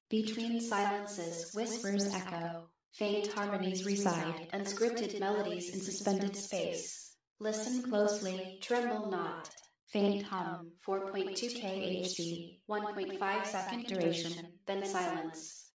Between silences, whispers echo, faint harmonies reside, unscripted melodies in suspended space. Listen closely, tremble not. Faint hum, 4.2 kHz, 1.5 second duration, then silence.